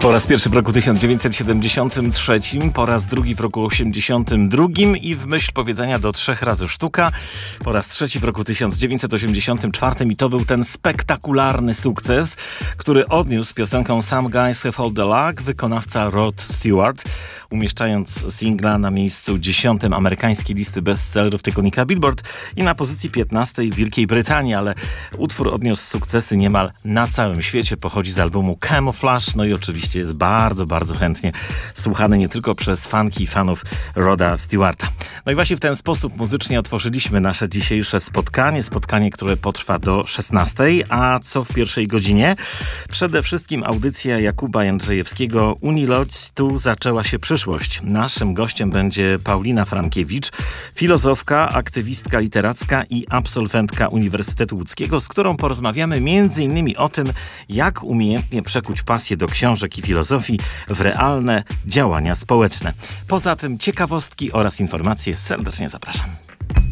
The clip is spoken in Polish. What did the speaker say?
Po raz pierwszy w roku 1973, po raz drugi w roku 1982 i w myśl powiedzenia do 3 razy sztuka, po raz trzeci w roku 1984 i to był ten spektakularny sukces, który odniósł piosenką Some Guys Have All The Luck wykonawca Rod Stewart, umieszczając singla na miejscu 10 amerykańskiej listy bestsellerów tygodnika Billboard i na pozycji 15 w Wielkiej Brytanii, ale utwór odniósł sukcesy niemal na całym świecie, pochodzi z albumu Camouflage, no i oczywiście jest bardzo, bardzo chętnie słuchany nie tylko przez fanki i fanów Roda Stewarta. No i właśnie w ten sposób muzycznie otworzyliśmy nasze dzisiejsze spotkanie, które potrwa do 16, a co w pierwszej godzinie? Przede wszystkim audycja Jakuba Jędrzejewskiego Unilodź, tu zaczęła się przyszłość. Naszym gościem będzie Paulina Frankiewicz, filozofka, aktywistka literacka i absolwentka Uniwersytetu Łódzkiego, z którą porozmawiamy m.in. o tym, jak umiejętnie przekuć pasję do książek i filozofii w realne działania społeczne. Poza tym ciekawostki oraz informacje serdecznie zapraszam.